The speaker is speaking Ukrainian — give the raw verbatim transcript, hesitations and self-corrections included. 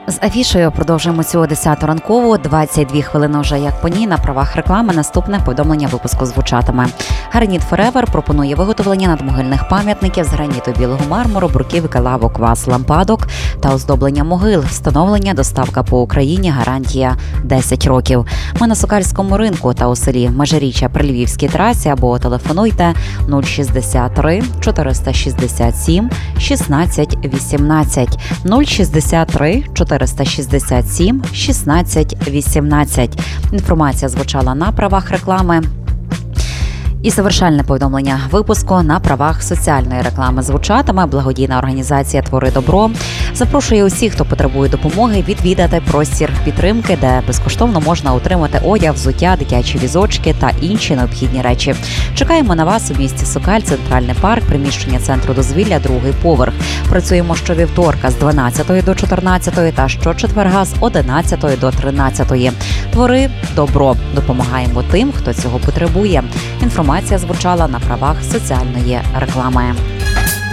З афішою продовжуємо цю десяту ранкову, двадцять дві хвилини вже як по ній. На правах реклами наступне повідомлення випуску звучатиме. Граніт Форевер пропонує виготовлення надмогильних пам'ятників з граніту білого мармуру, бруківки, лавок, ваз, лампадок та оздоблення могил. Встановлення, доставка по Україні, гарантія десять років. Ми на Сокальському ринку та у селі Межиріччя при Львівській трасі або телефонуйте нуль шістдесят три чотириста шістдесят сім шістнадцять вісімнадцять нуль шістдесят три чотириста шістдесят сім шістнадцять вісімнадцять. Інформація звучала на правах реклами. І завершальне повідомлення випуску на правах соціальної реклами звучатиме. Благодійна організація «Твори добро» запрошує усіх, хто потребує допомоги, відвідати простір підтримки, де безкоштовно можна отримати одяг, взуття, дитячі візочки та інші необхідні речі. Чекаємо на вас у місті Сокаль, Центральний парк, приміщення центру дозвілля, другий поверх. Працюємо щовівторка з дванадцятої до чотирнадцятої та щочетверга з одинадцятої до тринадцятої. «Твори добро». Допомагаємо тим, хто цього потребує. Інформація звучала на правах соціальної реклами.